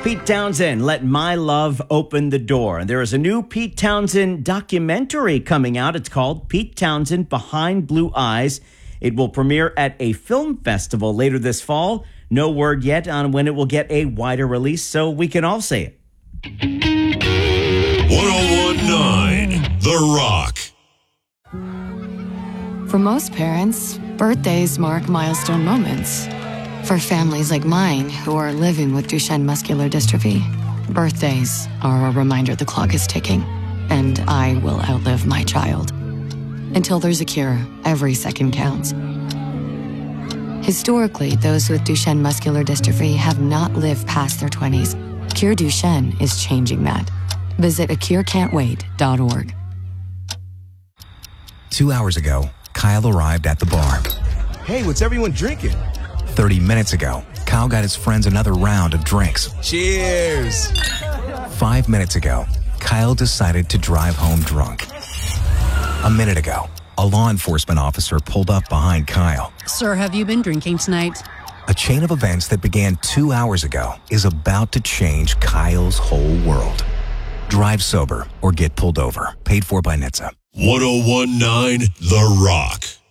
Pete Townsend, Let My Love Open the Door. And there is a new Pete Townsend documentary coming out. It's called Pete Townsend Behind Blue Eyes. It will premiere at a film festival later this fall. No word yet on when it will get a wider release, so we can all say it. 1019 The Rock. For most parents, birthdays mark milestone moments. For families like mine who are living with Duchenne muscular dystrophy, birthdays are a reminder the clock is ticking, and I will outlive my child. Until there's a cure, every second counts. Historically, those with Duchenne muscular dystrophy have not lived past their 20s. Cure Duchenne is changing that. Visit acurecan'twait.org. 2 hours ago, Kyle arrived at the bar. Hey, what's everyone drinking? 30 minutes ago, Kyle got his friends another round of drinks. Cheers! 5 minutes ago, Kyle decided to drive home drunk. A minute ago, a law enforcement officer pulled up behind Kyle. Sir, have you been drinking tonight? A chain of events that began 2 hours ago is about to change Kyle's whole world. Drive sober or get pulled over. Paid for by NHTSA. 1019 The Rock.